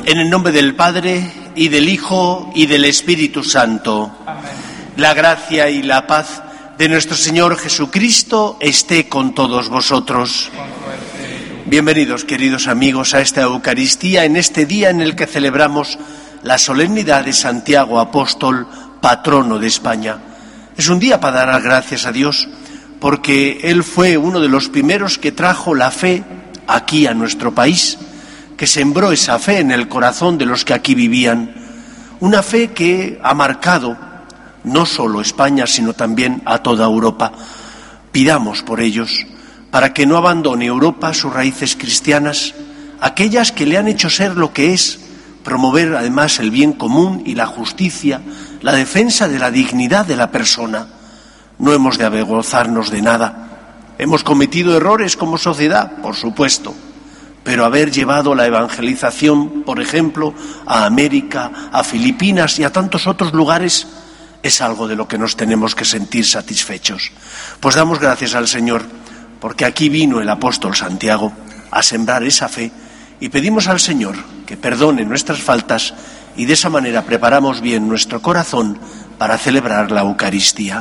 En el nombre del Padre, y del Hijo, y del Espíritu Santo. Amén. La gracia y la paz de nuestro Señor Jesucristo esté con todos vosotros. Bienvenidos, queridos amigos, a esta Eucaristía, en este día en el que celebramos la solemnidad de Santiago Apóstol, patrono de España. Es un día para dar gracias a Dios, porque Él fue uno de los primeros que trajo la fe aquí a nuestro país, que sembró esa fe en el corazón de los que aquí vivían, una fe que ha marcado no solo España, sino también a toda Europa. Pidamos por ellos, para que no abandone Europa sus raíces cristianas, aquellas que le han hecho ser lo que es, promover además el bien común y la justicia, la defensa de la dignidad de la persona. No hemos de avergonzarnos de nada. Hemos cometido errores como sociedad, por supuesto, pero haber llevado la evangelización, por ejemplo, a América, a Filipinas y a tantos otros lugares, es algo de lo que nos tenemos que sentir satisfechos. Pues damos gracias al Señor, porque aquí vino el apóstol Santiago a sembrar esa fe, y pedimos al Señor que perdone nuestras faltas, y de esa manera preparamos bien nuestro corazón para celebrar la Eucaristía.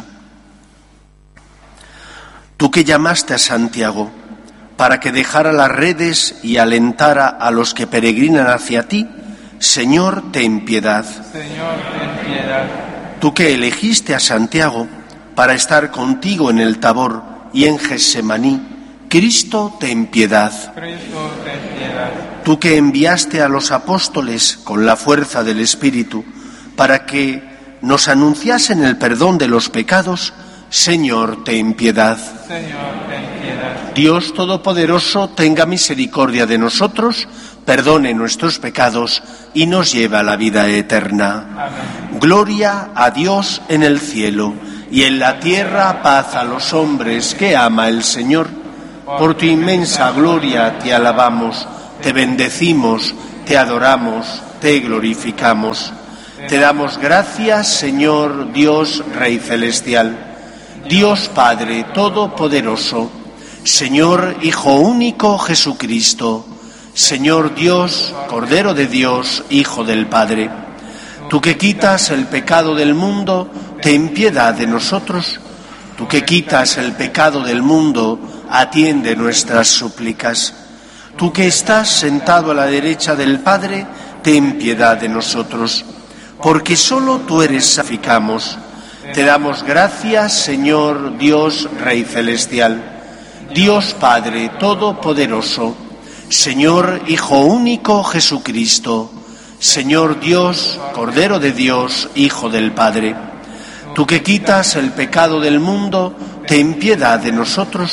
Tú que llamaste a Santiago para que dejara las redes y alentara a los que peregrinan hacia ti, Señor, ten piedad. Señor, ten piedad. Tú que elegiste a Santiago para estar contigo en el Tabor y en Getsemaní, Cristo, ten piedad. Cristo, ten piedad. Tú que enviaste a los apóstoles con la fuerza del Espíritu para que nos anunciasen el perdón de los pecados, Señor, ten piedad. Señor, ten piedad. Dios Todopoderoso, tenga misericordia de nosotros, perdone nuestros pecados y nos lleve a la vida eterna. Amén. Gloria a Dios en el cielo, y en la tierra paz a los hombres que ama el Señor. Por tu inmensa gloria te alabamos, te bendecimos, te adoramos, te glorificamos. Te damos gracias, Señor Dios Rey Celestial, Dios Padre Todopoderoso, Señor Hijo único Jesucristo, Señor Dios, Cordero de Dios, Hijo del Padre. Tú que quitas el pecado del mundo, ten piedad de nosotros. Tú que quitas el pecado del mundo, atiende nuestras súplicas. Tú que estás sentado a la derecha del Padre, ten piedad de nosotros, porque solo tú eres santificamos. Te damos gracias, Señor Dios Rey Celestial, Dios Padre Todopoderoso, Señor Hijo único Jesucristo, Señor Dios, Cordero de Dios, Hijo del Padre. Tú que quitas el pecado del mundo, ten piedad de nosotros.